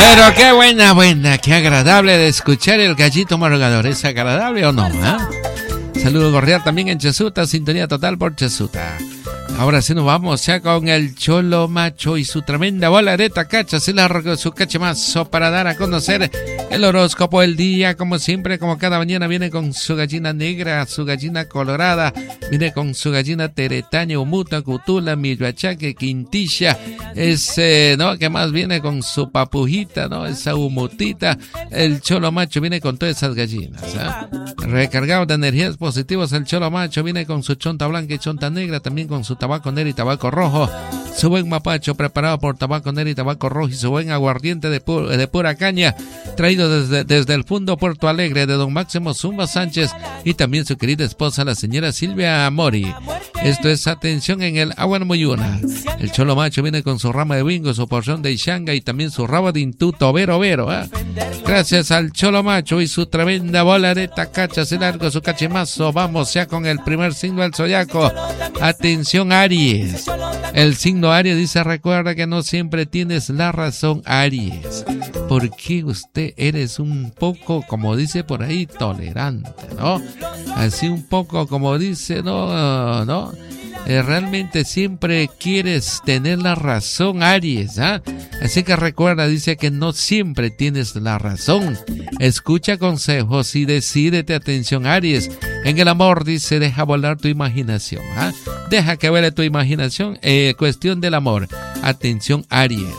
Pero qué buena, qué agradable de escuchar el gallito madrugador. ¿Es agradable o no? Saludo cordial también en Chesuta, sintonía total por Chesuta. Ahora sí nos vamos ya con el Cholo Macho y su tremenda bola de tacacha. Se larga su cachemazo para dar a conocer el horóscopo del día. Como siempre, como cada mañana, viene con su gallina negra, su gallina colorada, viene con su gallina teretaña, umuta, cutula, milhuachaque, quintilla. ¿No? Que más viene con su papujita, ¿no? Esa humutita. El Cholo Macho viene con todas esas gallinas, recargado de energías positivas. El Cholo Macho viene con su chonta blanca y chonta negra, también con su tabaco negro y tabaco rojo, su buen mapacho preparado por tabaco negro y tabaco rojo y su buen aguardiente de pura caña, traído desde el Fundo Puerto Alegre de don Máximo Zumba Sánchez y también su querida esposa, la señora Silvia Mori. Esto es atención en el Agua Moyuna. El Cholo Macho viene con su rama de bingo, su porción de Ishanga y también su rabo de intuto vero. Gracias al Cholo Macho y su tremenda bola de tacacha, se largo su cachemazo. Vamos ya con el primer signo del zodiaco. Atención, Aries. El signo Aries dice: recuerda que no siempre tienes la razón, Aries, porque usted eres un poco, como dice por ahí, tolerante, ¿no? Así un poco como dice, no, realmente siempre quieres tener la razón, Aries, Así que recuerda, dice que no siempre tienes la razón. Escucha consejos y decídete. Atención, Aries. En el amor, dice, deja volar tu imaginación, deja que vuele tu imaginación. Cuestión del amor. Atención, Aries.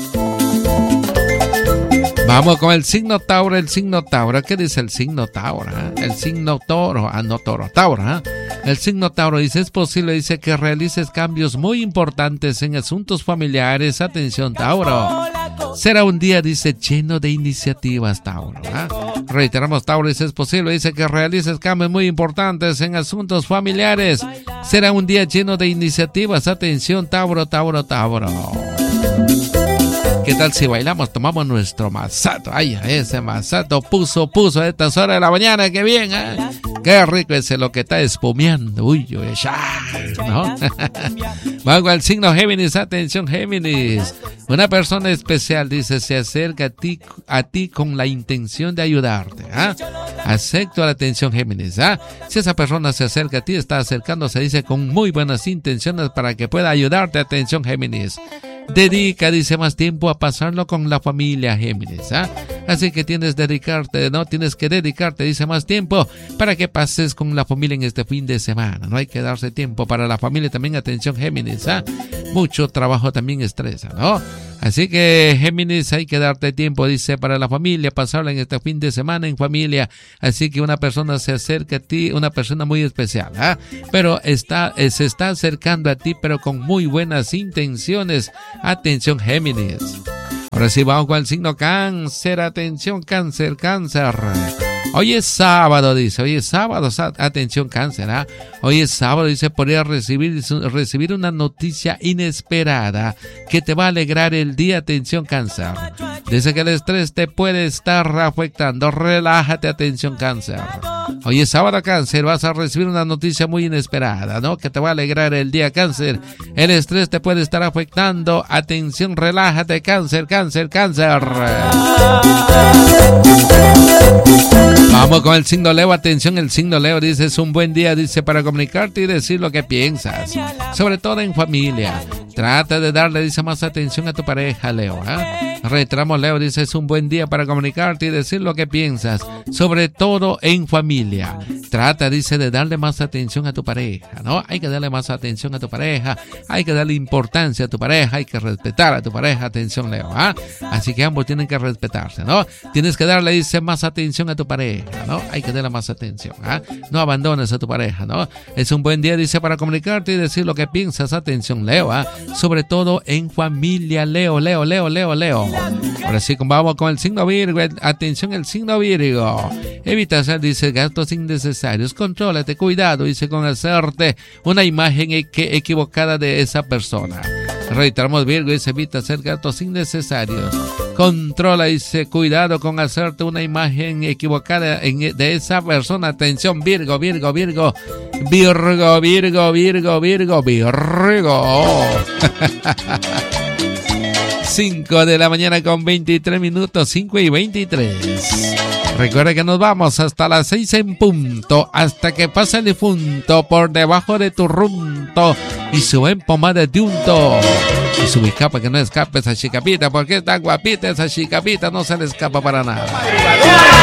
Vamos con el signo Tauro. El signo Tauro, ¿qué dice el signo Tauro? El signo Toro, Tauro. El signo Tauro dice: es posible, dice, que realices cambios muy importantes en asuntos familiares. Atención, Tauro. Será un día, dice, lleno de iniciativas, Tauro. Reiteramos, Tauro, dice: es posible, dice, que realices cambios muy importantes en asuntos familiares. Será un día lleno de iniciativas. Atención, Tauro. ¿Qué tal si bailamos? Tomamos nuestro masato. Ay, ese masato puso a estas horas de la mañana. ¡Qué bien! ¡Qué rico ese lo que está espumeando! ¡Uy, ¿no? Vamos al signo Géminis. Atención, Géminis. Una persona especial, dice, se acerca a ti con la intención de ayudarte. Acepto la atención, Géminis. Si esa persona se acerca a ti, está acercándose, dice, con muy buenas intenciones para que pueda ayudarte. Atención, Géminis. Dedica, dice, más tiempo a pasarlo con la familia, Géminis. Así que tienes que dedicarte, dice, más tiempo para que pases con la familia en este fin de semana. No hay que darse tiempo para la familia también. Atención, Géminis. Mucho trabajo también estresa, ¿no? Así que, Géminis, hay que darte tiempo, dice, para la familia, pasarla en este fin de semana en familia. Así que una persona se acerca a ti, una persona muy especial, pero se está acercando a ti, pero con muy buenas intenciones. Atención, Géminis. Ahora sí vamos con el signo Cáncer. Atención, Cáncer. Hoy es sábado, dice. Hoy es sábado. Atención, Cáncer. Hoy es sábado, dice. Podrías recibir una noticia inesperada que te va a alegrar el día. Atención, Cáncer. Dice que el estrés te puede estar afectando. Relájate. Atención, Cáncer. Hoy es sábado, Cáncer. Vas a recibir una noticia muy inesperada, ¿no? Que te va a alegrar el día, Cáncer. El estrés te puede estar afectando. Atención, relájate, Cáncer. Vamos con el signo Leo. Atención, el signo Leo dice: es un buen día, dice, para comunicarte y decir lo que piensas, sobre todo en familia. Trata de darle, dice, más atención a tu pareja, Leo. Retramos, Leo, dice: es un buen día para comunicarte y decir lo que piensas, sobre todo en familia. Trata, dice, de darle más atención a tu pareja, ¿no? Hay que darle más atención a tu pareja, hay que darle importancia a tu pareja, hay que respetar a tu pareja. Atención, Leo, Así que ambos tienen que respetarse, ¿no? Tienes que darle, dice, más atención a tu pareja, ¿no? Hay que darle más atención, No abandones a tu pareja, ¿no? Es un buen día, dice, para comunicarte y decir lo que piensas. Atención, Leo, sobre todo en familia, Leo. Ahora sí, vamos con el signo Virgo. Atención, el signo Virgo. Evita hacer, dice, gastos innecesarios. Contrólate, cuidado, dice, con hacerte una imagen equivocada de esa persona. Reiteramos, Virgo, dice: evita hacer gastos innecesarios. Controla, dice, cuidado con hacerte una imagen equivocada de esa persona. Atención, Virgo. 5 de la mañana con 23 minutos, 5 y 23. Recuerda que nos vamos hasta las 6 en punto, hasta que pase el difunto por debajo de tu runto y su empomada de unto. Y su escapa que no escape esa chicapita, porque es tan guapita esa chicapita, no se le escapa para nada.